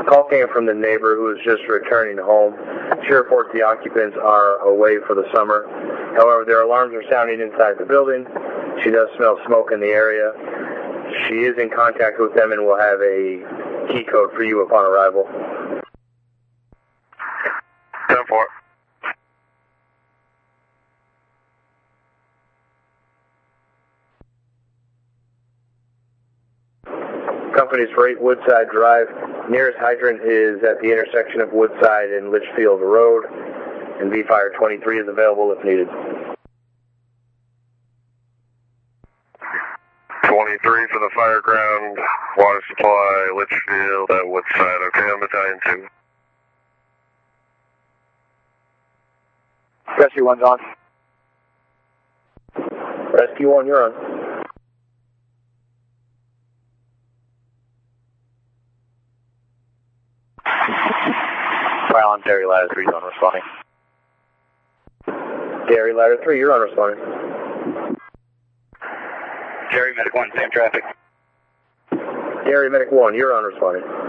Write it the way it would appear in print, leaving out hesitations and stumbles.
Call came from the neighbor who was just returning home. She reports the occupants are away for the summer. However, their alarms are sounding inside the building. She does smell smoke in the area. She is in contact with them and will have a key code for you upon arrival. 10-4. Companies for 8 Woodside Drive. Nearest hydrant is at the intersection of Woodside and Litchfield Road, and V-Fire 23 is available if needed. 23 for the fireground, water supply, Litchfield at Woodside. Okay, I'm Battalion 2. Rescue 1's on. Rescue 1, you're on. File on Dairy Ladder 3's on responding. Dairy Ladder 3, you're on responding. Dairy Medic 1, same traffic. Dairy Medic 1, you're on responding.